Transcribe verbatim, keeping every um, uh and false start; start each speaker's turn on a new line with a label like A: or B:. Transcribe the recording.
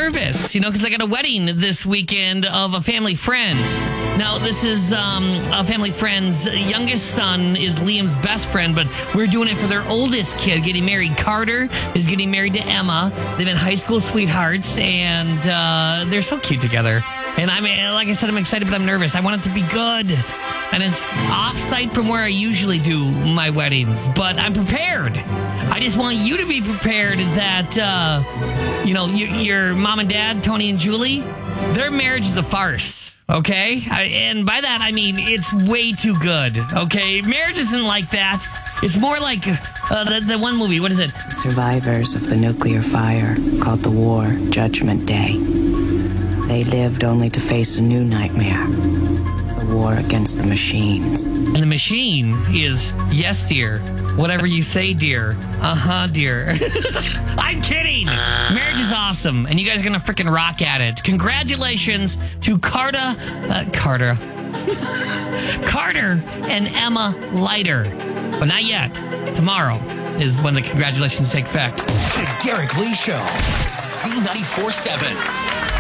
A: nervous, you know, because I got a wedding this weekend of a family friend. Now, this is um, a family friend's youngest son is Liam's best friend, but we're doing it for their oldest kid getting married. Carter is getting married to Emma. They've been high school sweethearts, and uh, they're so cute together. And I mean, like I said, I'm excited, but I'm nervous. I want it to be good. And it's off-site from where I usually do my weddings, but I'm prepared. I just want you to be prepared that, uh, you know, your, your mom and dad, Tony and Julie, their marriage is a farce, okay? I, and by that, I mean it's way too good, okay? Marriage isn't like that. It's more like uh, the, the one movie, what is it?
B: Survivors of the nuclear fire called the war Judgment Day. They lived only to face a new nightmare, the war against the machines.
A: And the machine is, yes, dear. Whatever you say, dear. Uh-huh, dear. I'm kidding. Marriage is awesome, and you guys are going to freaking rock at it. Congratulations to Carter, uh, Carter, Carter and Emma Leiter. But not yet. Tomorrow is when the congratulations take effect.
C: The Derek Lee Show, Z ninety-four seven.